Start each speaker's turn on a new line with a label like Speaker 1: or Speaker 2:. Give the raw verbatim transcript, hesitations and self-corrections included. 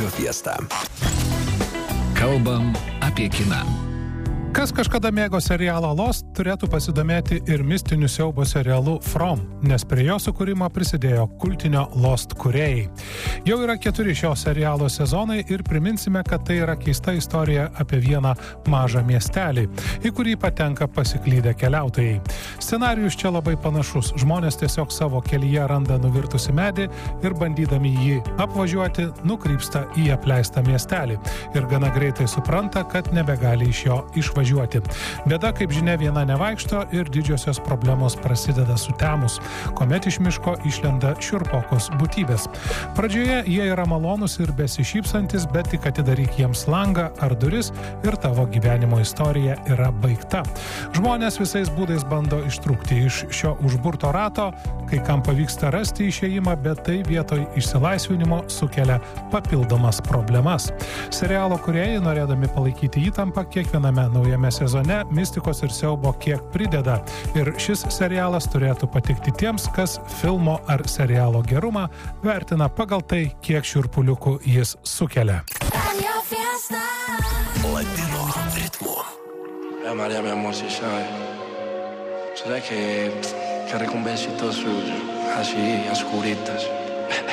Speaker 1: Radio Fiesta.
Speaker 2: Kalbam apie kiną.
Speaker 3: Kas kažkada mėgo serialą Lost, turėtų pasidomėti ir mistiniu siaubo serialu From, nes prie jo sukūrimo prisidėjo kultinio Lost kūrėjai. Jau yra keturi šio serialo sezonai ir priminsime, kad tai yra keista istorija apie vieną mažą miestelį, į kurį patenka pasiklydę keliautojai. Scenarijus čia labai panašus. Žmonės tiesiog savo kelyje randa nuvirtusi medį ir bandydami jį apvažiuoti, nukrypsta į apleistą miestelį ir gana greitai supranta, kad nebegali iš jo išvažiuoti. Važiuoti. Bėda, kaip žinia, viena nevaikšto ir didžiosios problemos prasideda sutemus, kuomet iš miško išlenda šiurpokos būtybės. Pradžioje jie yra malonus ir besišypsantis, bet tik atidaryk jiems langą ar duris ir tavo gyvenimo istorija yra baigta. Žmonės visais būdais bando ištrūkti iš šio užburto rato, kai kam pavyksta rasti išėjimą, bet tai vietoj išsilaisvinimo sukelia papildomas problemas. Serialo kūrėjai, norėdami palaikyti įtampą kiekviename naujame sezone, mistikos ir siaubo kiek prideda. Ir šis serialas turėtų patikti tiems, kas filmo ar serialo gerumą vertina pagal tai, kiek šiurpuliukų jis sukelia.
Speaker 1: Latino ritmo.
Speaker 4: María, mi amor, si sabe. Será que, que recompensa todo suyo, así, a oscuritas.